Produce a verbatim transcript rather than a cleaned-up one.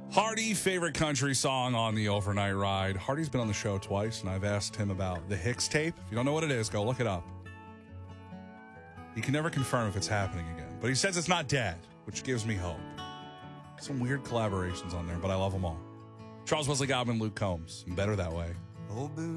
Hardy, favorite country song on the overnight ride. Hardy's been on the show twice, and I've asked him about the Hicks tape. If you don't know what it is, go look it up. He can never confirm if it's happening again, but he says it's not dead, which gives me hope. Some weird collaborations on there, but I love them all. Charles Wesley Godwin, Luke Combs. I'm better that way.